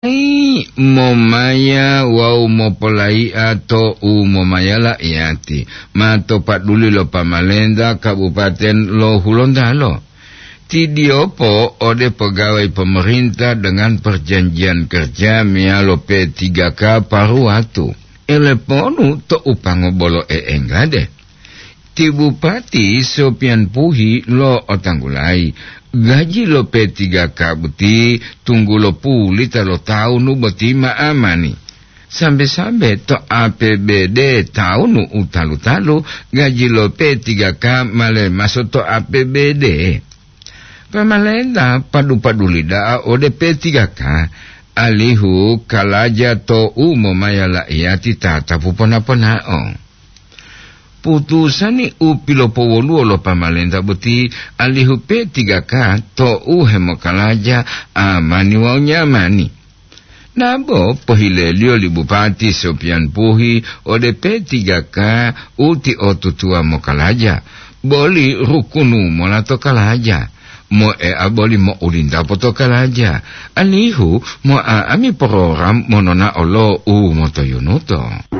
Momaya wau mopolai atau momaya la iati mato paduli lo Pamalenda Kabupaten Lo Hulondalo. Tidiopo ode pegawai pemerintah dengan perjanjian kerja mialo P3K paruatu. Eleponu to upangobolo enggade. Ti Bupati Sopian Puhi lo otanggulai. Gaji lo P3K buti tunggu lo puli talo tahu nu beti maamani. Sampai-sampai to APBD tahu nu utalu-talu gaji lo P3K male masuk to APBD. Pamalenda padu-padu lidah ode P3K alihu kalaja to umomaya la iati tatapu pona-ponao. Putusan ni upilo powolu lo Pamalenda buti alihu P3K to hemokalaja amani wau nyamani. Nabo pohilelio li Bupati Sopian Puhi ode P3K uti otutua mokalaja. Boli rukunu molato kalaja. Mo aboli mo ulinda poto kalaja. Alihu mo ami program monona olo motoyonuto.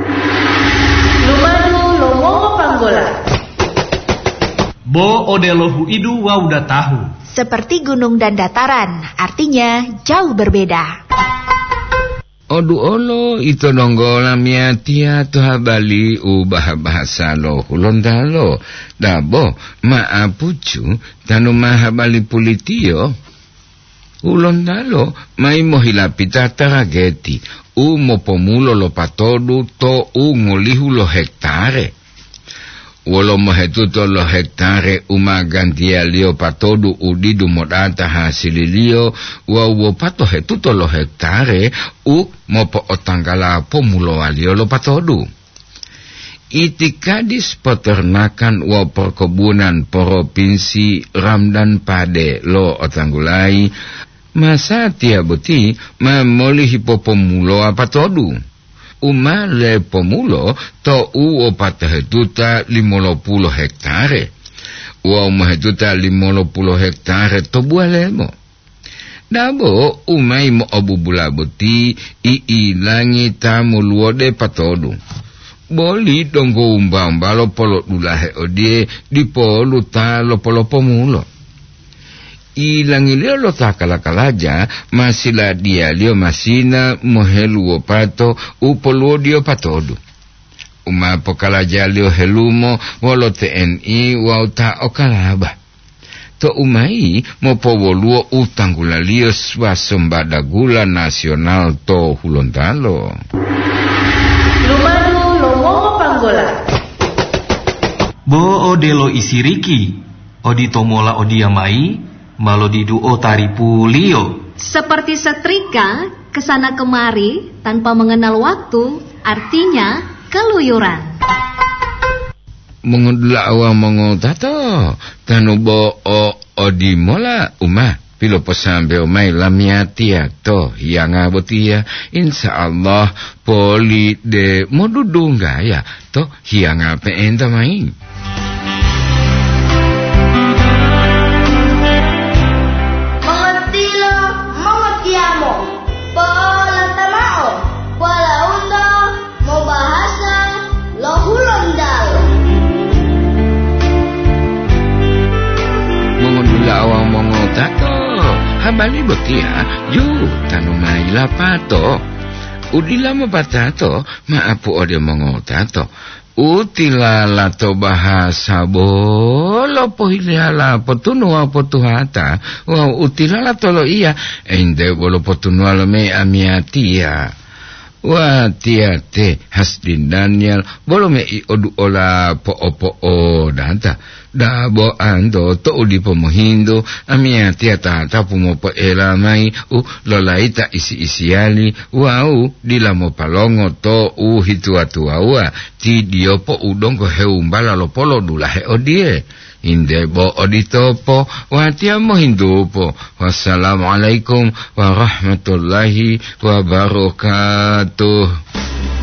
Bo odelohu idu wa udah tahu. Seperti gunung dan dataran, artinya jauh berbeda. Odu olo ito nonggola miatia to habali ubah bahasa Lo Hulondalo. Dabo maapucu tanu mahabali pulitio. Hulondalo mai mohilapita tarageti. Mo pomulo lo patodu to ngolihu lo hektare. Wolo mohetuto lo hektare umagantia lio patodu udidu modata hasililio wa pato hetuto lo hektare mopo otanggala pomulo alio lo patodu. Itikadis peternakan wa perkebunan provinsi Ramdan Pade lo otanggulai masa tia buti memolihi pomulo apatodu. Umale pomulo to patahituta 50 hektare. Wa umahituta 50 hektare to bualemo. Dabo umai mo obubula buti iilangi tamu luode patodu. Boli donggo umba lo polo dulahe odie di polu ta lo polo pomulo. Ilangi lio lo takalakalaja masila dia lio masina mohelu opato upoluo dio patodu. Uma pokalaja lio helumo walo TNI wauta okalaba. To umai mopowoluo utanggula lio swasembada gula nasional to Hulondalo. Lumanu lomo panggola. Bo odelo isiriki odi tomola odiamai malo diduo taripu lio. Seperti setrika kesana kemari tanpa mengenal waktu, artinya keluyuran. Mengudula awang mengotato tanubo odimola umah pilo posambe omai lamiatia to yang abotia insyaallah poli de modudunga ya to hiang ape enta main. Habali betia, yu tanumai lapato. Udila mapatato, maapu ode mongotato. Utila lato bahasa bolo pohilea la potunua potuhata. Wa utila lato lo iya, ende bolo potunua lo me amiatia. Wa tia te Hasdin Daniel bolo me I odu ola po danta. Dabo ando to udi pomohindo amia tiata tapu mo po elamai lolaita isi-isiali wau dila mo palongo to hituatuaua ti diopo udongo heumbala lo polo dula he odie inde bo oditopo watia mo hindupo. Wassalamualaikum warahmatullahi wabarakatuh.